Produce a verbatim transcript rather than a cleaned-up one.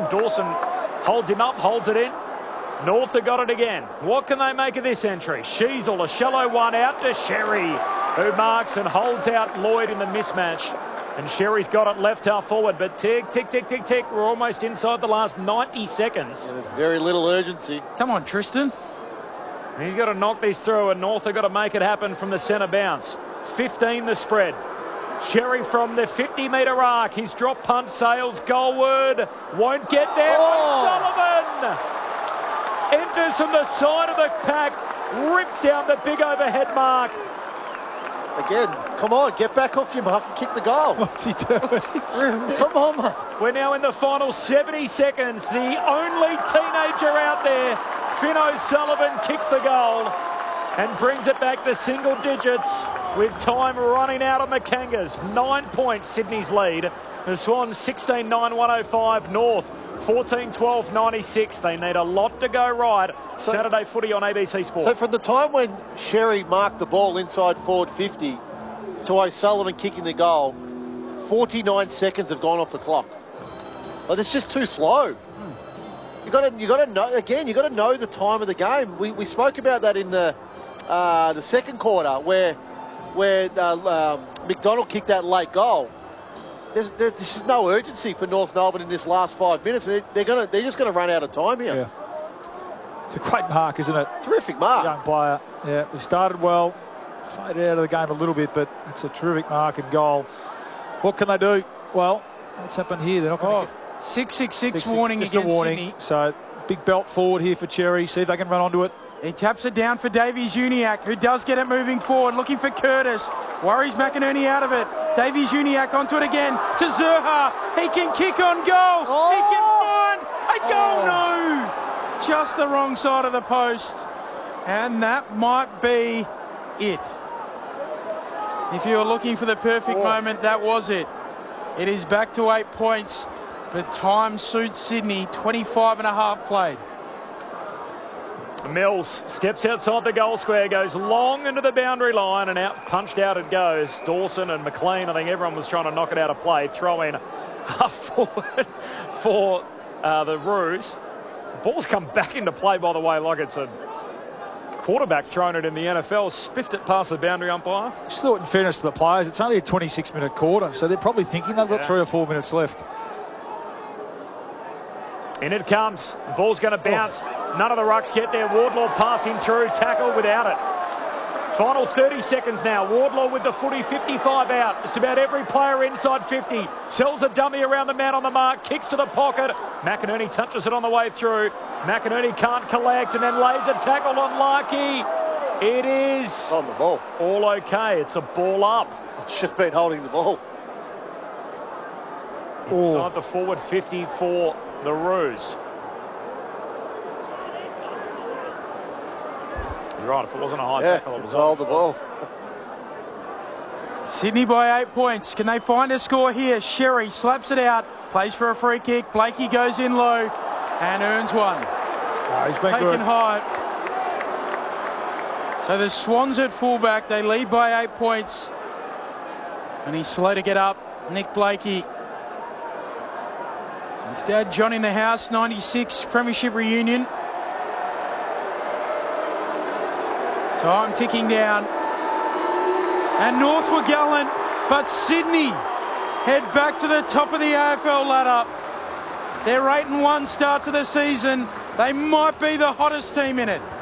Dawson holds him up, holds it in. North have got it again. What can they make of this entry? Sheasel, a shallow one out to Sherry, who marks and holds out Lloyd in the mismatch. And Sherry's got it left half forward, but tick, tick, tick, tick, tick. We're almost inside the last ninety seconds. Yeah, there's very little urgency. Come on, Tristan. He's got to knock this through, and North have got to make it happen from the centre bounce. fifteen the spread. Sherry from the fifty metre arc. His drop punt sails goalward. Won't get there. Oh. Sullivan enters from the side of the pack. Rips down the big overhead mark. Again, come on, get back off your mark and kick the goal. What's he doing? Come on, mate. We're now in the final seventy seconds. The only teenager out there, Finn O'Sullivan, kicks the goal and brings it back to single digits with time running out of McKangas. Nine points, Sydney's lead. The Swans sixteen nine one oh five. North fourteen twelve ninety-six. They need a lot to go right. So, Saturday footy on A B C Sport. So from the time when Sherry marked the ball inside forward fifty to O'Sullivan kicking the goal, forty-nine seconds have gone off the clock. But it's just too slow. Hmm. You got to, you got to know again. You got to know the time of the game. We we spoke about that in the uh, the second quarter where where uh, um, McDonald kicked that late goal. There's, there's just no urgency for North Melbourne in this last five minutes. They're, they're gonna, they're just going to run out of time here. Yeah. It's a great mark, isn't it? Terrific mark. Young player. Yeah, we started well, faded out of the game a little bit, but it's a terrific mark and goal. What can they do? Well, what's happened here? They're not going to oh, get... six six six six, warning six, against a warning. Sydney. So big belt forward here for Cherry. See if they can run onto it. He taps it down for Davies Uniacke, who does get it moving forward, looking for Curtis. Worries McInerney out of it. Davies Uniacke onto it again to Zurha. He can kick on goal. Oh. He can find a goal. Oh. No, just the wrong side of the post, and that might be it. If you were looking for the perfect oh. moment, that was it. It is back to eight points, but time suits Sydney. twenty-five and a half played. Mills steps outside the goal square, goes long into the boundary line, and out punched out it goes. Dawson and McLean, I think everyone was trying to knock it out of play. Throw in half forward for uh, the Roos. Ball's come back into play, by the way, like it's a quarterback thrown it in the N F L. Spiffed it past the boundary umpire. Just thought, in fairness to the players, it's only a twenty-six minute quarter, so they're probably thinking they've got yeah. three or four minutes left. In it comes. The ball's going to bounce. Oh. None of the rucks get there. Wardlaw passing through. Tackle without it. Final thirty seconds now. Wardlaw with the footy. fifty-five out. Just about every player inside fifty. Sells a dummy around the man on the mark. Kicks to the pocket. McInerney touches it on the way through. McInerney can't collect and then lays a tackle on Larkey. It is on the ball. All okay. It's a ball up. I should have been holding the ball. Inside Ooh. the forward fifty for the Roos. You're right, if it wasn't a high yeah, tackle, it was hold the ball. Sydney by eight points. Can they find a score here? Sherry slaps it out, plays for a free kick. Blakey goes in low and earns one. Oh, he's been Taken good. high. So the Swans at fullback, they lead by eight points. And he's slow to get up. Nick Blakey. His dad, John in the house, ninety-six, Premiership reunion. Time ticking down. And North were gallant, but Sydney head back to the top of the A F L ladder. Their eight and one start to the season. They might be the hottest team in it.